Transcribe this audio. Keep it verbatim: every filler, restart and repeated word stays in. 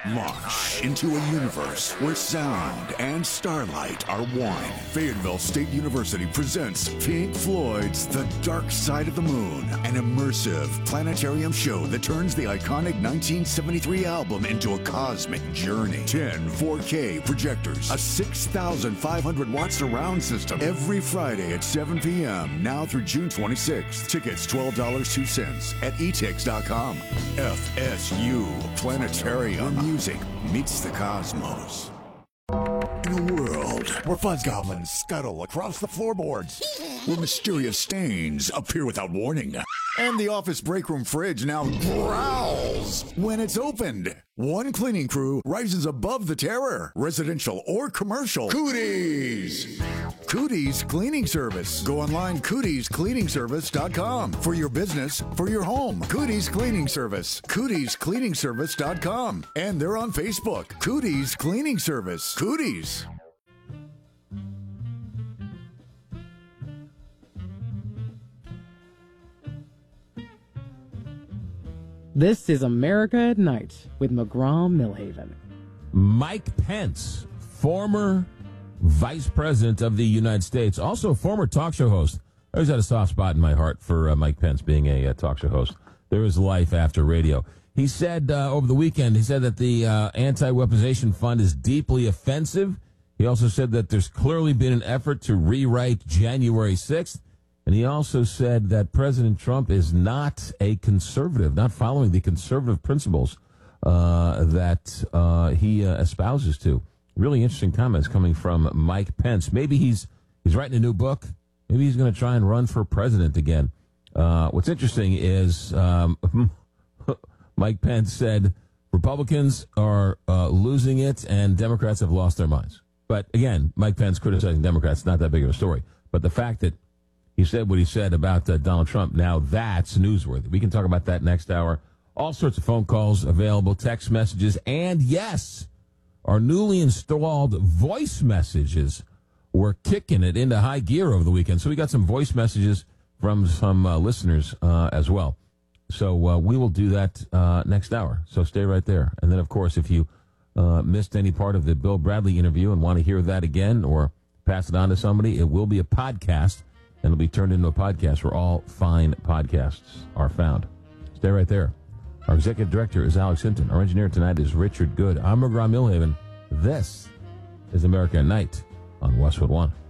Launch into a universe where sound and starlight are one. Fayetteville State University presents Pink Floyd's The Dark Side of the Moon, an immersive planetarium show that turns the iconic nineteen seventy-three album into a cosmic journey. ten four K projectors, a six thousand five hundred watt surround system, every Friday at seven p.m., now through June twenty-sixth. Tickets twelve dollars and two cents at e tix dot com. F S U Planetarium, where music meets the cosmos. In a world where fuzz goblins scuttle across the floorboards, where mysterious stains appear without warning, and the office break room fridge now growls when it's opened, one cleaning crew rises above the terror, residential or commercial. Cooties! Cooties Cleaning Service. Go online, cooties cleaning service dot com. For your business, for your home. Cooties Cleaning Service. cooties cleaning service dot com. And they're on Facebook. Cooties Cleaning Service. Cooties. This is America at Night with McGraw-Millhaven. Mike Pence, former Vice President of the United States, also a former talk show host. I always had a soft spot in my heart for uh, Mike Pence being a uh, talk show host. There is life after radio. He said uh, over the weekend, he said that the uh, anti-weaponization fund is deeply offensive. He also said that there's clearly been an effort to rewrite January sixth. And he also said that President Trump is not a conservative, not following the conservative principles uh, that uh, he uh, espouses to. Really interesting comments coming from Mike Pence. Maybe he's he's writing a new book. Maybe he's going to try and run for president again. Uh, what's interesting is um, Mike Pence said Republicans are uh, losing it and Democrats have lost their minds. But again, Mike Pence criticizing Democrats, not that big of a story. But the fact that he said what he said about uh, Donald Trump, now that's newsworthy. We can talk about that next hour. All sorts of phone calls available, text messages, and yes, our newly installed voice messages were kicking it into high gear over the weekend. So we got some voice messages from some uh, listeners uh, as well. So uh, we will do that uh, next hour. So stay right there. And then, of course, if you uh, missed any part of the Bill Bradley interview and want to hear that again or pass it on to somebody, it will be a podcast. And it'll be turned into a podcast where all fine podcasts are found. Stay right there. Our executive director is Alex Hinton. Our engineer tonight is Richard Good. I'm McGraw-Millhaven. This is America at Night on Westwood One.